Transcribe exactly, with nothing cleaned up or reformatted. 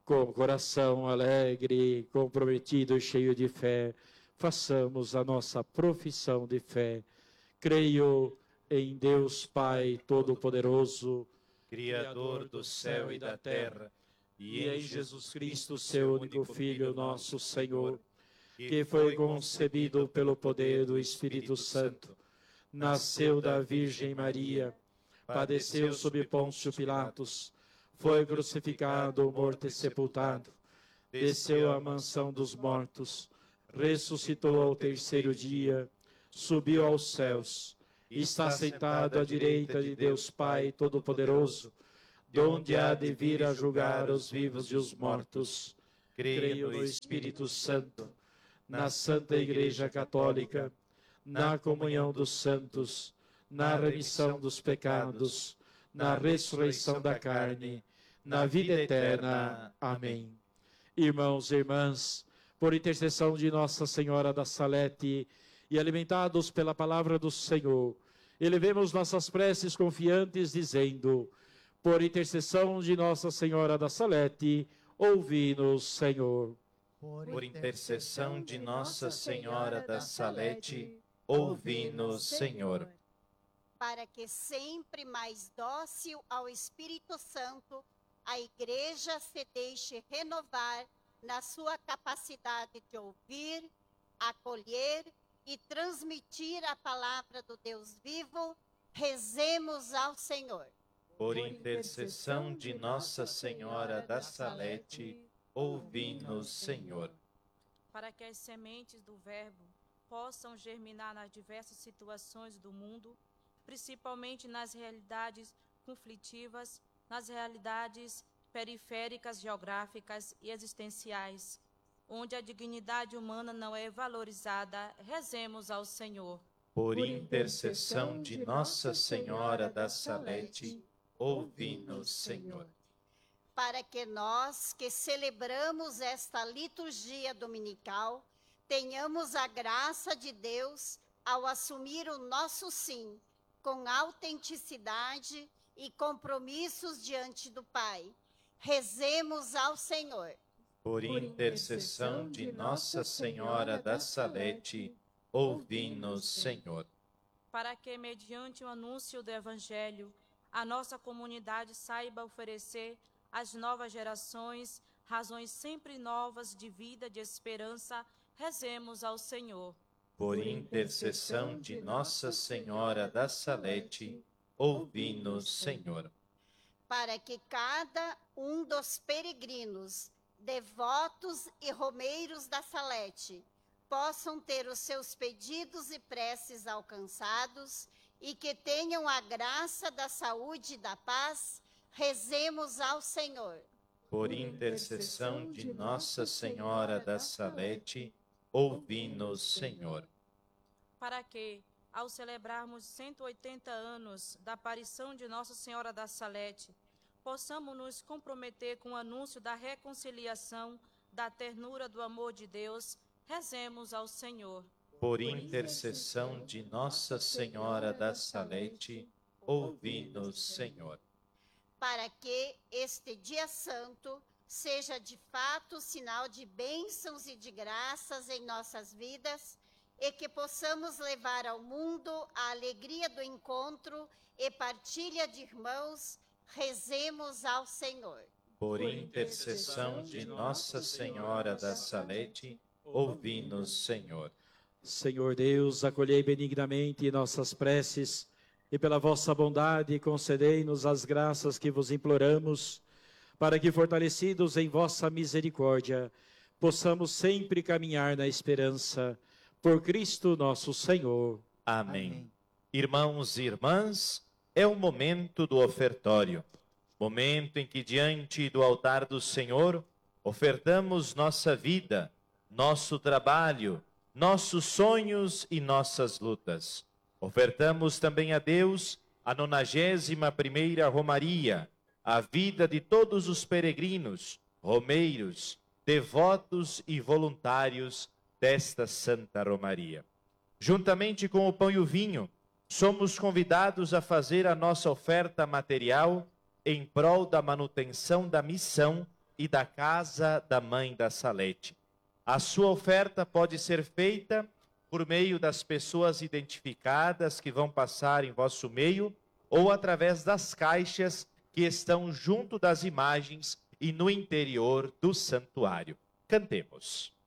Com o coração alegre, comprometido e cheio de fé, façamos a nossa profissão de fé. Creio em Deus Pai Todo-Poderoso, Criador do céu e da terra, e em Jesus Cristo, seu único Filho, nosso Senhor, que foi concebido pelo poder do Espírito Santo, nasceu da Virgem Maria, padeceu sob Pôncio Pilatos, foi crucificado, morto e sepultado, desceu à mansão dos mortos, ressuscitou ao terceiro dia, subiu aos céus, está sentado à direita de Deus Pai Todo-Poderoso, donde há de vir a julgar os vivos e os mortos. Creio no Espírito Santo, na Santa Igreja Católica, na comunhão dos santos, na remissão dos pecados, na ressurreição da carne, na vida eterna. Amém. Irmãos e irmãs, por intercessão de Nossa Senhora da Salete e alimentados pela palavra do Senhor, elevemos nossas preces confiantes, dizendo: por intercessão de Nossa Senhora da Salete, ouvi-nos, Senhor. Por intercessão de Nossa Senhora da Salete, ouvi-nos, Senhor. Para que sempre mais dócil ao Espírito Santo, a Igreja se deixe renovar na sua capacidade de ouvir, acolher e transmitir a palavra do Deus vivo, rezemos ao Senhor. Por intercessão de Nossa Senhora da Salete, ouvi-nos, Senhor. Para que as sementes do Verbo possam germinar nas diversas situações do mundo, principalmente nas realidades conflitivas, nas realidades periféricas, geográficas e existenciais, onde a dignidade humana não é valorizada, rezemos ao Senhor. Por intercessão de Nossa Senhora da Salete, ouvi-nos, Senhor. Para que nós, que celebramos esta liturgia dominical, tenhamos a graça de Deus ao assumir o nosso sim, com autenticidade e compromissos diante do Pai. Rezemos ao Senhor. Por intercessão de Nossa Senhora da Salete, ouvi-nos, Senhor. Para que, mediante o anúncio do Evangelho, a nossa comunidade saiba oferecer às novas gerações razões sempre novas de vida, de esperança, rezemos ao Senhor. Por intercessão de Nossa Senhora da Salete, ouvi-nos, Senhor. Para que cada um dos peregrinos, devotos e romeiros da Salete, possam ter os seus pedidos e preces alcançados e que tenham a graça da saúde e da paz, rezemos ao Senhor. Por intercessão de Nossa Senhora da Salete, ouvi-nos, Senhor. Para que, ao celebrarmos cento e oitenta anos da aparição de Nossa Senhora da Salete, possamos nos comprometer com o anúncio da reconciliação, da ternura do amor de Deus, rezemos ao Senhor. Por intercessão de Nossa Senhora da Salete, ouvi-nos, Senhor. Para que este dia santo seja de fato sinal de bênçãos e de graças em nossas vidas e que possamos levar ao mundo a alegria do encontro e partilha de irmãos, rezemos ao Senhor. Por intercessão de Nossa Senhora da Salete, ouvi-nos, Senhor. Senhor Deus, acolhei benignamente nossas preces e pela vossa bondade concedei-nos as graças que vos imploramos, para que, fortalecidos em vossa misericórdia, possamos sempre caminhar na esperança. Por Cristo nosso Senhor. Amém. Amém. Irmãos e irmãs, é o momento do ofertório, momento em que diante do altar do Senhor ofertamos nossa vida, nosso trabalho, nossos sonhos e nossas lutas. Ofertamos também a Deus a nonagésima primeira romaria, a vida de todos os peregrinos, romeiros, devotos e voluntários desta Santa Romaria. Juntamente com o pão e o vinho, somos convidados a fazer a nossa oferta material em prol da manutenção da missão e da casa da Mãe da Salete. A sua oferta pode ser feita por meio das pessoas identificadas que vão passar em vosso meio ou através das caixas que estão junto das imagens e no interior do santuário. Cantemos.